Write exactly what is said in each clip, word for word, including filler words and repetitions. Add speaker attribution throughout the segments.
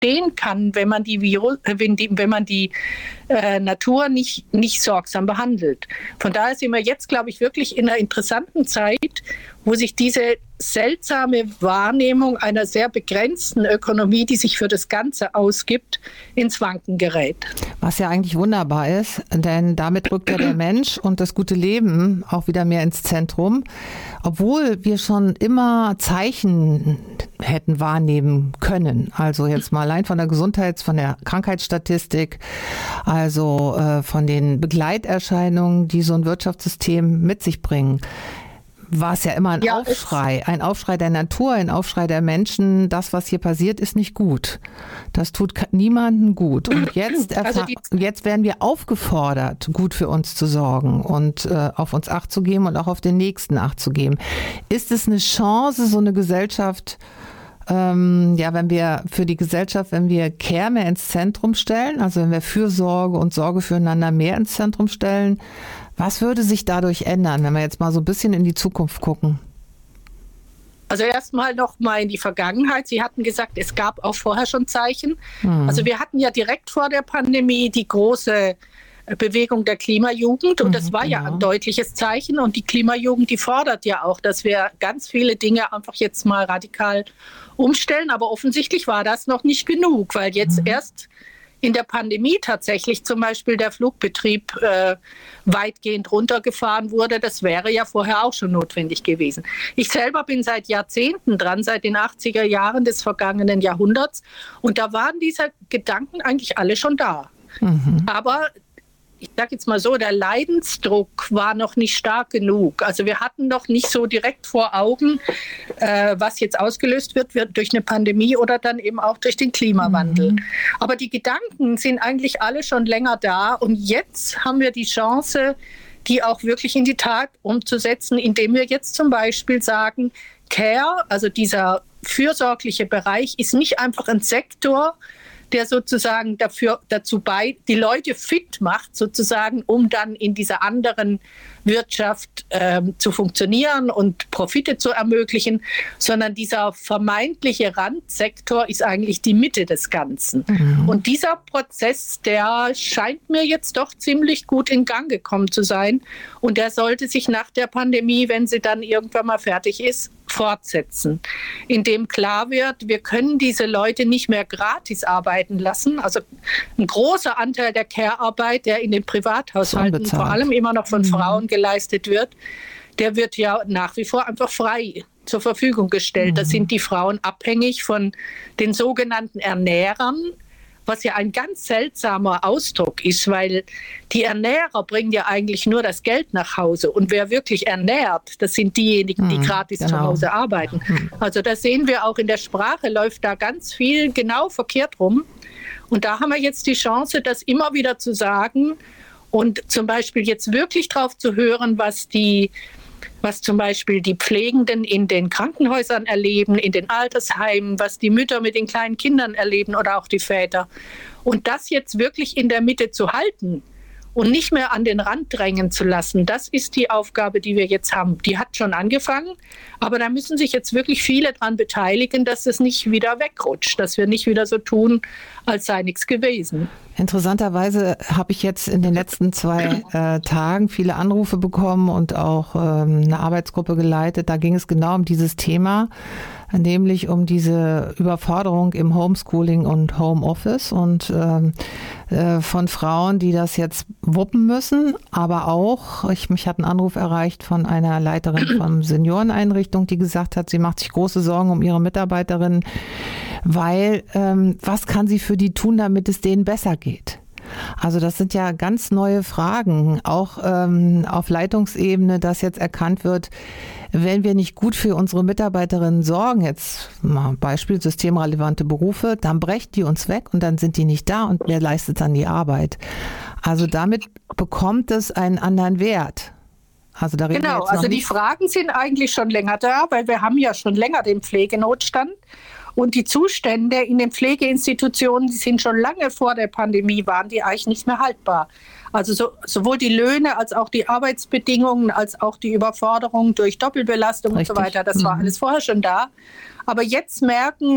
Speaker 1: entstehen kann, wenn man die, Virus, wenn die, wenn man die äh, Natur nicht, nicht sorgsam behandelt. Von daher sind wir jetzt, glaube ich, wirklich in einer interessanten Zeit, wo sich diese seltsame Wahrnehmung einer sehr begrenzten Ökonomie, die sich für das Ganze ausgibt, ins Wanken gerät.
Speaker 2: Was ja eigentlich wunderbar ist, denn damit rückt ja der Mensch und das gute Leben auch wieder mehr ins Zentrum. Obwohl wir schon immer Zeichen hätten wahrnehmen können. Also jetzt mal allein von der Gesundheits-, von der Krankheitsstatistik, also äh, von den Begleiterscheinungen, die so ein Wirtschaftssystem mit sich bringen. War es ja immer ein ja, Aufschrei, ein Aufschrei der Natur, ein Aufschrei der Menschen. Das, was hier passiert, ist nicht gut. Das tut niemandem gut. Und jetzt, also jetzt werden wir aufgefordert, gut für uns zu sorgen und äh, auf uns Acht zu geben und auch auf den Nächsten Acht zu geben. Ist es eine Chance, so eine Gesellschaft, ähm, ja, wenn wir für die Gesellschaft, wenn wir Care mehr ins Zentrum stellen, also wenn wir Fürsorge und Sorge füreinander mehr ins Zentrum stellen, was würde sich dadurch ändern, wenn wir jetzt mal so ein bisschen in die Zukunft gucken?
Speaker 1: Also erstmal noch mal in die Vergangenheit. Sie hatten gesagt, es gab auch vorher schon Zeichen. Hm. Also wir hatten ja direkt vor der Pandemie die große Bewegung der Klimajugend und das war ja ein deutliches Zeichen. Und die Klimajugend, die fordert ja auch, dass wir ganz viele Dinge einfach jetzt mal radikal umstellen. Aber offensichtlich war das noch nicht genug, weil jetzt hm. erst in der Pandemie tatsächlich zum Beispiel der Flugbetrieb äh, weitgehend runtergefahren wurde. Das wäre ja vorher auch schon notwendig gewesen. Ich selber bin seit Jahrzehnten dran, seit den achtziger Jahren des vergangenen Jahrhunderts. Und da waren diese Gedanken eigentlich alle schon da. Mhm. Aber ich sage jetzt mal so, der Leidensdruck war noch nicht stark genug. Also wir hatten noch nicht so direkt vor Augen, äh, was jetzt ausgelöst wird, wird durch eine Pandemie oder dann eben auch durch den Klimawandel. Mhm. Aber die Gedanken sind eigentlich alle schon länger da. Und jetzt haben wir die Chance, die auch wirklich in die Tat umzusetzen, indem wir jetzt zum Beispiel sagen, Care, also dieser fürsorgliche Bereich, ist nicht einfach ein Sektor, der sozusagen dafür, dazu bei, die Leute fit macht, sozusagen, um dann in dieser anderen Wirtschaft ähm, zu funktionieren und Profite zu ermöglichen, sondern dieser vermeintliche Randsektor ist eigentlich die Mitte des Ganzen. Mhm. Und dieser Prozess, der scheint mir jetzt doch ziemlich gut in Gang gekommen zu sein. Und der sollte sich nach der Pandemie, wenn sie dann irgendwann mal fertig ist, fortsetzen, indem klar wird, wir können diese Leute nicht mehr gratis arbeiten lassen. Also ein großer Anteil der Care-Arbeit, der in den Privathaushalten vor allem immer noch von mhm. Frauen geleistet wird, der wird ja nach wie vor einfach frei zur Verfügung gestellt. Mhm. Da sind die Frauen abhängig von den sogenannten Ernährern, was ja ein ganz seltsamer Ausdruck ist, weil die Ernährer bringen ja eigentlich nur das Geld nach Hause. Und wer wirklich ernährt, das sind diejenigen, die mhm, gratis genau. zu Hause arbeiten. Mhm. Also das sehen wir auch in der Sprache, läuft da ganz viel genau verkehrt rum. Und da haben wir jetzt die Chance, das immer wieder zu sagen und zum Beispiel jetzt wirklich drauf zu hören, was die was zum Beispiel die Pflegenden in den Krankenhäusern erleben, in den Altersheimen, was die Mütter mit den kleinen Kindern erleben oder auch die Väter. Und das jetzt wirklich in der Mitte zu halten und nicht mehr an den Rand drängen zu lassen, das ist die Aufgabe, die wir jetzt haben. Die hat schon angefangen, aber da müssen sich jetzt wirklich viele daran beteiligen, dass es nicht wieder wegrutscht, dass wir nicht wieder so tun, als sei nichts gewesen.
Speaker 2: Interessanterweise habe ich jetzt in den letzten zwei äh, Tagen viele Anrufe bekommen und auch ähm, eine Arbeitsgruppe geleitet. Da ging es genau um dieses Thema, nämlich um diese Überforderung im Homeschooling und Homeoffice und ähm, äh, von Frauen, die das jetzt wuppen müssen, aber auch, ich, mich hat ein Anruf erreicht von einer Leiterin von Senioreneinrichtung, die gesagt hat, sie macht sich große Sorgen um ihre Mitarbeiterinnen, weil ähm, was kann sie für die tun, damit es denen besser geht? Also das sind ja ganz neue Fragen, auch ähm, auf Leitungsebene, dass jetzt erkannt wird, wenn wir nicht gut für unsere Mitarbeiterinnen sorgen, jetzt mal Beispiel systemrelevante Berufe, dann brechen die uns weg und dann sind die nicht da und wer leistet dann die Arbeit? Also damit bekommt es einen anderen Wert. Also da reden
Speaker 1: genau,
Speaker 2: wir jetzt noch
Speaker 1: also die
Speaker 2: nicht.
Speaker 1: Fragen sind eigentlich schon länger da, weil wir haben ja schon länger den Pflegenotstand. Und die Zustände in den Pflegeinstitutionen, die sind schon lange vor der Pandemie, waren die eigentlich nicht mehr haltbar. Also so, sowohl die Löhne als auch die Arbeitsbedingungen, als auch die Überforderung durch Doppelbelastung Richtig. Und so weiter, das mhm. war alles vorher schon da. Aber jetzt merken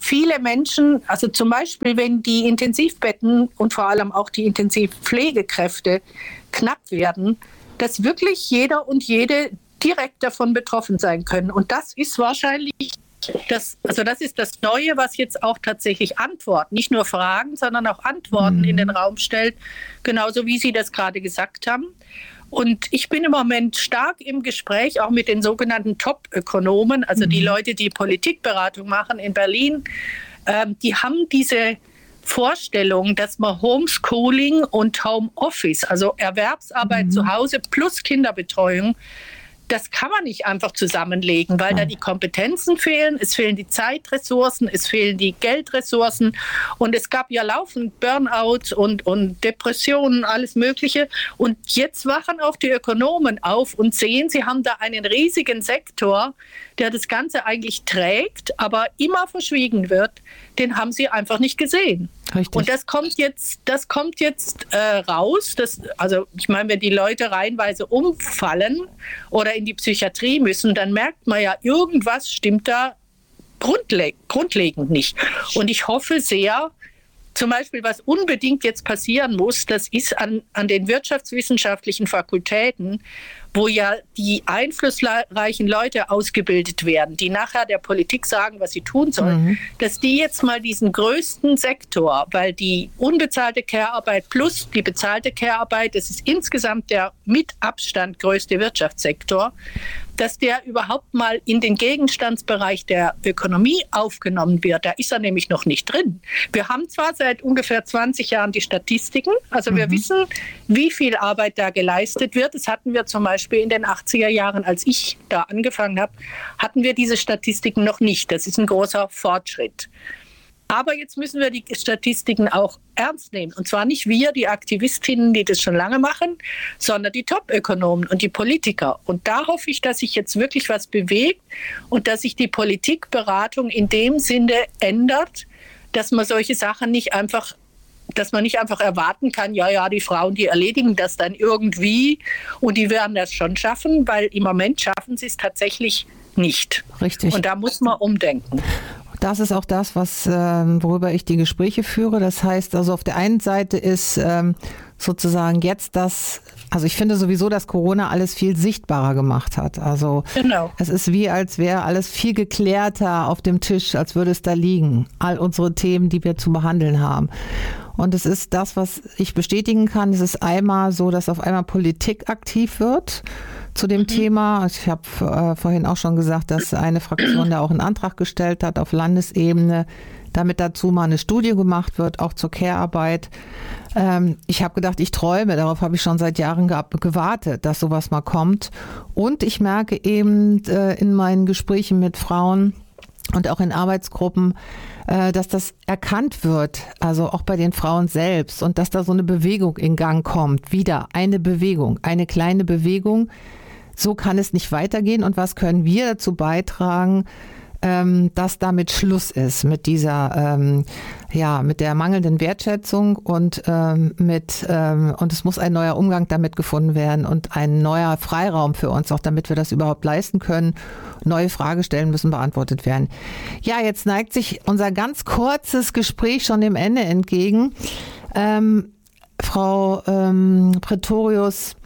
Speaker 1: viele Menschen, also zum Beispiel, wenn die Intensivbetten und vor allem auch die Intensivpflegekräfte knapp werden, dass wirklich jeder und jede direkt davon betroffen sein können. Und das ist wahrscheinlich das, also das ist das Neue, was jetzt auch tatsächlich Antworten, nicht nur Fragen, sondern auch Antworten mhm. in den Raum stellt, genauso wie Sie das gerade gesagt haben. Und ich bin im Moment stark im Gespräch, auch mit den sogenannten Top-Ökonomen, also mhm. die Leute, die Politikberatung machen in Berlin. Ähm, die haben diese Vorstellung, dass man Homeschooling und Homeoffice, also Erwerbsarbeit mhm. zu Hause plus Kinderbetreuung, das kann man nicht einfach zusammenlegen, weil da die Kompetenzen fehlen, es fehlen die Zeitressourcen, es fehlen die Geldressourcen und es gab ja laufend Burnout und, und Depressionen, alles Mögliche. Und jetzt wachen auch die Ökonomen auf und sehen, sie haben da einen riesigen Sektor, der das Ganze eigentlich trägt, aber immer verschwiegen wird, den haben sie einfach nicht gesehen. Richtig. Und das kommt jetzt, das kommt jetzt äh, raus. Das, also ich meine, wenn die Leute reihenweise umfallen oder in die Psychiatrie müssen, dann merkt man ja, irgendwas stimmt da grundle- grundlegend nicht. Und ich hoffe sehr, zum Beispiel, was unbedingt jetzt passieren muss, das ist an, an den wirtschaftswissenschaftlichen Fakultäten, wo ja die einflussreichen Leute ausgebildet werden, die nachher der Politik sagen, was sie tun sollen, mhm. dass die jetzt mal diesen größten Sektor, weil die unbezahlte Care-Arbeit plus die bezahlte Care-Arbeit, das ist insgesamt der mit Abstand größte Wirtschaftssektor, dass der überhaupt mal in den Gegenstandsbereich der Ökonomie aufgenommen wird. Da ist er nämlich noch nicht drin. Wir haben zwar seit ungefähr zwanzig Jahren die Statistiken, also mhm. wir wissen, wie viel Arbeit da geleistet wird. Das hatten wir zum Beispiel in den achtziger Jahren, als ich da angefangen habe, hatten wir diese Statistiken noch nicht. Das ist ein großer Fortschritt. Aber jetzt müssen wir die Statistiken auch ernst nehmen. Und zwar nicht wir, die Aktivistinnen, die das schon lange machen, sondern die Top-Ökonomen und die Politiker. Und da hoffe ich, dass sich jetzt wirklich was bewegt und dass sich die Politikberatung in dem Sinne ändert, dass man solche Sachen nicht einfach, dass man nicht einfach erwarten kann, ja, ja, die Frauen, die erledigen das dann irgendwie und die werden das schon schaffen, weil im Moment schaffen sie es tatsächlich nicht.
Speaker 2: Richtig.
Speaker 1: Und da muss man umdenken.
Speaker 2: Das ist auch das, was, ähm, worüber ich die Gespräche führe. Das heißt, also auf der einen Seite ist ähm, sozusagen jetzt das, also ich finde sowieso, dass Corona alles viel sichtbarer gemacht hat. Also genau. Es ist wie, als wäre alles viel geklärter auf dem Tisch, als würde es da liegen. All unsere Themen, die wir zu behandeln haben. Und es ist das, was ich bestätigen kann. Es ist einmal so, dass auf einmal Politik aktiv wird zu dem mhm. Thema. Ich habe äh, vorhin auch schon gesagt, dass eine Fraktion da auch einen Antrag gestellt hat auf Landesebene, damit dazu mal eine Studie gemacht wird, auch zur Care-Arbeit. Ähm, ich habe gedacht, ich träume, darauf habe ich schon seit Jahren ge- gewartet, dass sowas mal kommt. Und ich merke eben äh, in meinen Gesprächen mit Frauen und auch in Arbeitsgruppen, äh, dass das erkannt wird, also auch bei den Frauen selbst, und dass da so eine Bewegung in Gang kommt. Wieder eine Bewegung, eine kleine Bewegung. So kann es nicht weitergehen. Und was können wir dazu beitragen, ähm, dass damit Schluss ist mit dieser, ähm, ja, mit der mangelnden Wertschätzung und ähm, mit ähm, und es muss ein neuer Umgang damit gefunden werden und ein neuer Freiraum für uns, auch damit wir das überhaupt leisten können. Neue Fragestellen müssen beantwortet werden. Ja, jetzt neigt sich unser ganz kurzes Gespräch schon dem Ende entgegen. Ähm, Frau ähm, Pretorius,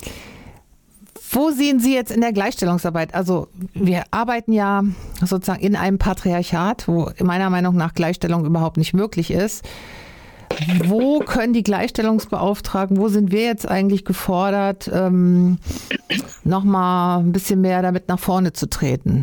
Speaker 2: wo sehen Sie jetzt in der Gleichstellungsarbeit? Also wir arbeiten ja sozusagen in einem Patriarchat, wo meiner Meinung nach Gleichstellung überhaupt nicht möglich ist. Wo können die Gleichstellungsbeauftragten, wo sind wir jetzt eigentlich gefordert, ähm, nochmal ein bisschen mehr damit nach vorne zu treten?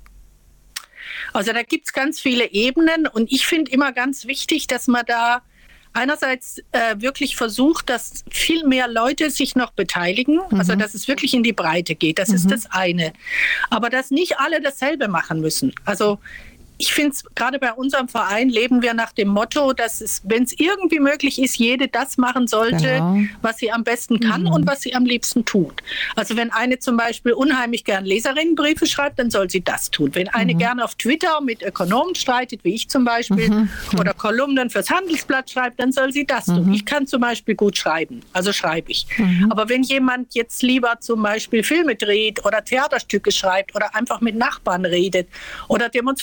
Speaker 1: Also da gibt es ganz viele Ebenen und ich finde immer ganz wichtig, dass man da einerseits äh, wirklich versucht, dass viel mehr Leute sich noch beteiligen, mhm. also dass es wirklich in die Breite geht. Das mhm. ist das eine. Aber dass nicht alle dasselbe machen müssen. Also ich finde es, gerade bei unserem Verein leben wir nach dem Motto, dass es, wenn es irgendwie möglich ist, jede das machen sollte, genau. was sie am besten kann mhm. und was sie am liebsten tut. Also wenn eine zum Beispiel unheimlich gern Leserinnenbriefe schreibt, dann soll sie das tun. Wenn eine mhm. gern auf Twitter mit Ökonomen streitet, wie ich zum Beispiel, mhm. oder Kolumnen fürs Handelsblatt schreibt, dann soll sie das mhm. tun. Ich kann zum Beispiel gut schreiben, also schreibe ich. Mhm. Aber wenn jemand jetzt lieber zum Beispiel Filme dreht oder Theaterstücke schreibt oder einfach mit Nachbarn redet oder Demonstrationen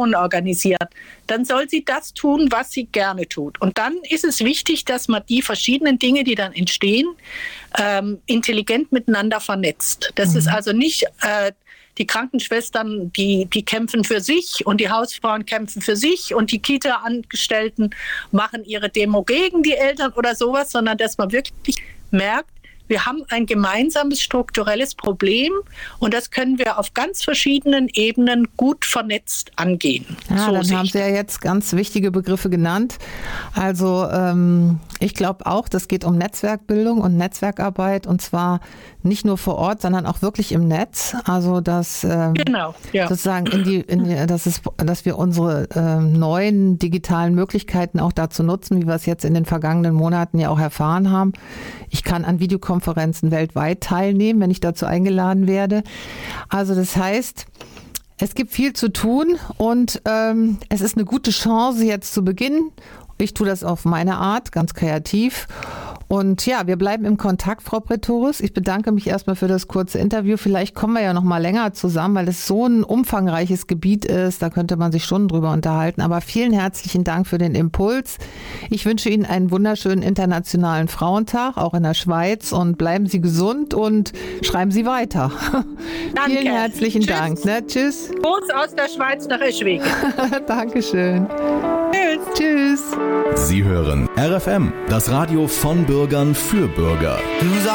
Speaker 1: Aktionen organisiert, dann soll sie das tun, was sie gerne tut. Und dann ist es wichtig, dass man die verschiedenen Dinge, die dann entstehen, ähm, intelligent miteinander vernetzt. Das mhm. ist also nicht äh, die Krankenschwestern, die, die kämpfen für sich und die Hausfrauen kämpfen für sich und die Kita-Angestellten machen ihre Demo gegen die Eltern oder sowas, sondern dass man wirklich merkt, wir haben ein gemeinsames strukturelles Problem und das können wir auf ganz verschiedenen Ebenen gut vernetzt angehen.
Speaker 2: Ja, so dann haben Sie ja jetzt ganz wichtige Begriffe genannt. Also ähm, ich glaube auch, das geht um Netzwerkbildung und Netzwerkarbeit und zwar nicht nur vor Ort, sondern auch wirklich im Netz. Also dass ähm,
Speaker 1: genau, ja.
Speaker 2: sozusagen in die, in die, dass, es, dass wir unsere ähm, neuen digitalen Möglichkeiten auch dazu nutzen, wie wir es jetzt in den vergangenen Monaten ja auch erfahren haben. Ich kann an Videokonferenzen weltweit teilnehmen, wenn ich dazu eingeladen werde. Also das heißt, es gibt viel zu tun und ähm, es ist eine gute Chance jetzt zu beginnen. Ich tue das auf meine Art, ganz kreativ. Und ja, wir bleiben im Kontakt, Frau Pretorius. Ich bedanke mich erstmal für das kurze Interview. Vielleicht kommen wir ja noch mal länger zusammen, weil es so ein umfangreiches Gebiet ist. Da könnte man sich Stunden drüber unterhalten. Aber vielen herzlichen Dank für den Impuls. Ich wünsche Ihnen einen wunderschönen internationalen Frauentag, auch in der Schweiz. Und bleiben Sie gesund und schreiben Sie weiter.
Speaker 1: Danke.
Speaker 2: Vielen herzlichen
Speaker 1: Tschüss.
Speaker 2: Dank. Ne? Tschüss.
Speaker 1: Gruß aus der Schweiz nach Eschwege.
Speaker 2: Dankeschön.
Speaker 1: Tschüss.
Speaker 2: Tschüss.
Speaker 3: Sie hören R F M, das Radio von Bürgern für Bürger.